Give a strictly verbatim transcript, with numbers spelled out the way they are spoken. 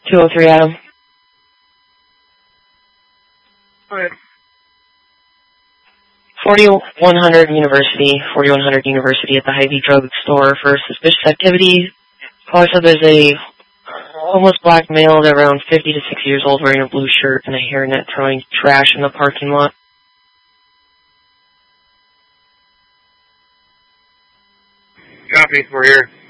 two oh three, Adam. Go ahead. forty-one hundred University, forty-one hundred University at the Hy-Vee drug store for suspicious activity. Also, there's a homeless black male at around fifty to sixty years old wearing a blue shirt and a hairnet throwing trash in the parking lot. Copy, we're here.